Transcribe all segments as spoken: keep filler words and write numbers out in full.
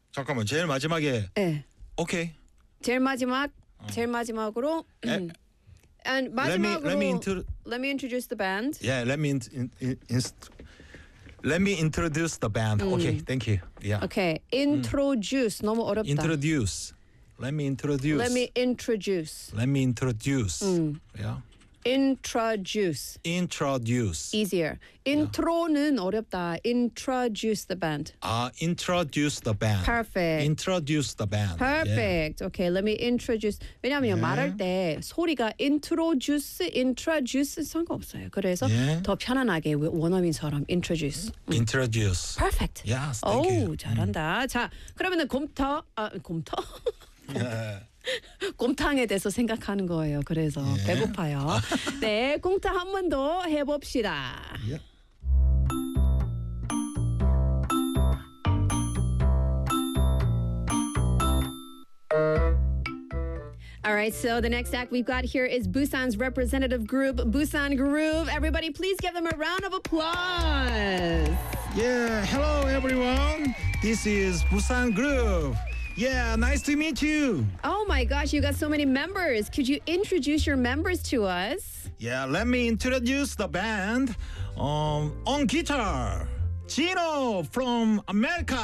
잠깐만 제일 마지막에 네. 오케이. 제일 마지막 제일 마지막으로 에, and Let me 마지막으로 let me intro let me introduce the band. Yeah, let me in, in, in, inst- let me introduce the band. Okay, thank you. Yeah. Okay, introduce 너무 어렵다. Introduce. Let me introduce. Let me introduce. Let me introduce. Yeah. Introduce. Introduce. Easier. Intro는 어렵다. Introduce the band. Ah, introduce the band. Perfect. Introduce the band. Perfect. Okay, let me introduce. 왜냐하면 네. 말할 때 소리가 introduce, introduce 상관없어요. 그래서 네. 더 편안하게 원어민처럼 introduce. Yeah. Introduce. Perfect. Yes, thank 오, you. 잘한다. 자, 그러면은 곰터, 아, 곰터? Yeah. 곰탕에 대해서 생각하는 거예요. 그래서 예. 배고파요. 네, 곰탕 한 번 더 해봅시다. Yeah. All right, so the next act we've got here is Busan's representative group, Busan Groove. Everybody, please give them a round of applause. Yeah, hello everyone. This is Busan Groove. Yeah, nice to meet you. Oh my gosh, you got so many members. Could you introduce your members to us? Yeah, let me introduce the band. Um, on guitar, Gino from America.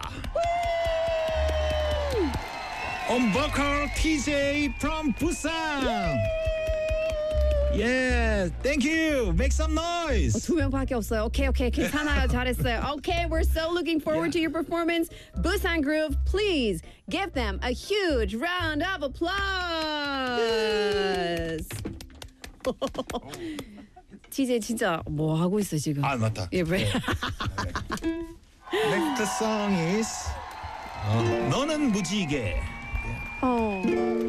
On vocal, T J from Busan. Yeah, thank you. Make some noise. 두 명밖에 없어요. 오케이, 오케이, 괜찮아요. 잘했어요. Okay, we're so looking forward to your performance. Busan Groove, please give them a huge round of applause. 티제이 진짜 뭐 하고 있어 지금? 아 맞다. 예, 왜? Next song is 어, 너는 무지개. 어.